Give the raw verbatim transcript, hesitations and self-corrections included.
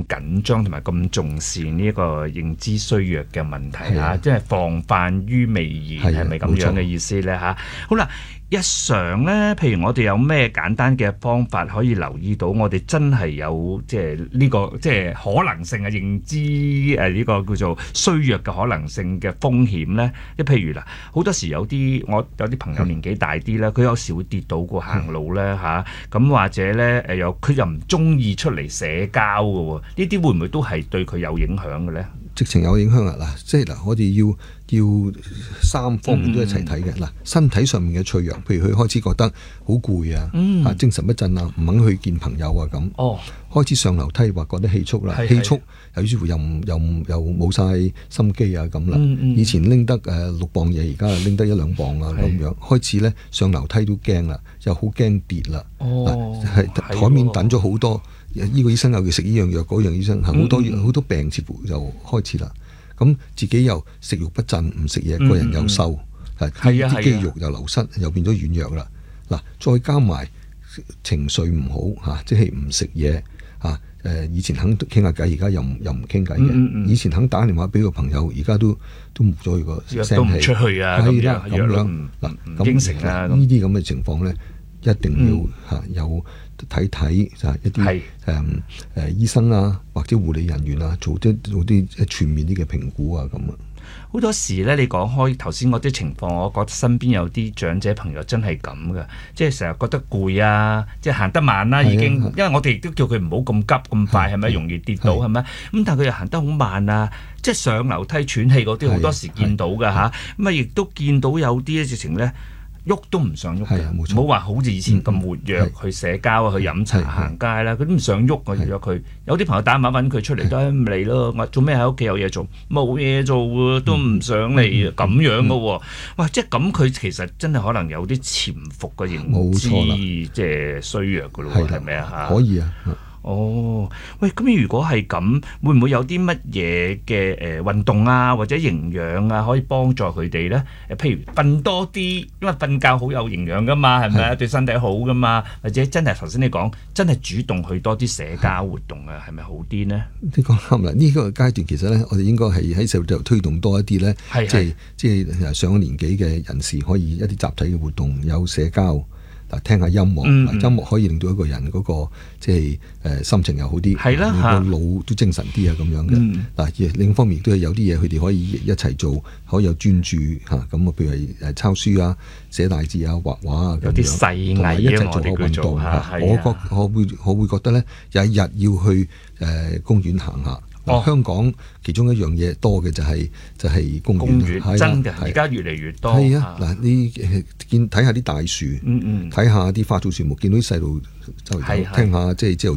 咁緊張同埋咁重視呢一個認知衰弱嘅問題嚇，即係防範於未然，係咪咁樣嘅意思呢？嚇？好啦。日常咧，譬如我哋有咩簡單嘅方法可以留意到，我哋真係有即係呢個即係可能性嘅認知誒呢個叫做衰弱嘅可能性嘅風險咧。即譬如嗱，好多時有啲我有啲朋友年紀大啲咧，佢有時會跌倒過行路咧嚇，咁或者咧誒又佢又唔中意出嚟社交嘅喎，呢啲會唔會都係對佢有影響嘅咧？ 直情有影響啊！嗱，即係嗱，我哋要要三方面都一齊睇嘅。嗱、嗯，身體上面嘅脆弱，譬如佢開始覺得好攰啊，嗯、啊精神不振啊，唔肯去見朋友啊咁。哦，開始上樓梯話覺得氣促啦，氣促有時又唔又又冇晒心機啊咁啦。嗯嗯、以前拎得誒六磅嘢，而家拎得一兩磅啊咁樣。開始咧上樓梯都驚啦，又好驚跌啦。哦，係台面等咗好多。呢個醫生又要食呢樣藥，嗰樣醫生好多好、嗯、多病似乎就開始啦。咁自己又食慾不振，唔食嘢，個人又瘦，係啲、嗯、肌肉又流失，又變咗軟弱啦。嗱，再加埋情緒唔好嚇，即係唔食嘢嚇。誒，以前肯傾下偈，而家又唔又唔傾偈嘅。嗯嗯、以前肯打電話俾個朋友，而家都都冇咗佢個聲氣， 都唔出去啊。 係啦，咁樣嗱，咁應承啊，呢啲咁嘅情況咧，一定要嚇有。睇睇就係一啲誒誒醫生啊，或者護理人員啊，做啲做啲全面啲嘅評估啊咁啊。 好多時咧，你講開頭先嗰啲情況，我覺得身邊有啲長者朋友真係咁嘅，即係成日覺得攰啊，即係行得慢啦、啊，已經，因為我哋亦都叫佢唔好咁急咁快，係咪容易跌倒係咪？咁但係佢又行得好慢啊，即係上樓梯喘氣嗰啲，好多時見到㗎吓，咁啊亦都見到有啲咧直情咧。喐都唔想喐嘅，唔好話好似以前咁活躍、嗯、去社交啊，去飲茶行街啦，佢都唔想喐啊！約佢有啲朋友打電話揾佢出嚟都係唔嚟咯。我做咩喺屋企有嘢做？冇嘢做喎，都唔想嚟啊！咁、嗯、樣嘅喎，哇！即係咁，佢其實真係可能有啲潛伏嘅認知，即係衰弱嘅咯，係咪啊？ 可以啊。 哦，喂，咁如果係咁，會唔會有啲乜嘢嘅誒運動啊，或者營養啊，可以幫助佢哋咧？誒，譬如瞓多啲，因為瞓覺好有營養噶嘛，係咪啊？對身體好噶嘛，或者真係頭先你講，真係主動去多啲社交活動啊，係咪好啲呢？ 你講啱啦，呢、這個階段其實咧，我哋應該係喺社會度推動多一啲咧，即係即係上咗年紀嘅人士可以一啲集體嘅活動，有社交。聽下音樂，嗯嗯、音樂可以令到一個人嗰、那個即係誒心情又好啲， 係啦， 個腦都精神啲啊咁樣嘅。嗱、嗯，另一方面亦都係有啲嘢佢哋可以一齊做，可以有專注嚇。咁啊，譬如係誒抄書啊、寫大字啊、畫畫啊， 有啲細藝啊， 一齊做下運動嚇。我覺我會我會覺得咧，有一日要去誒、呃、公園行下。哦、香港其中一樣嘢多嘅就係、是、就係、是、公園， 公園真嘅，而家越嚟越多。 係啊，嗱，你見睇下啲大樹，睇下啲花草樹木，見到啲細路就聽下即係即係。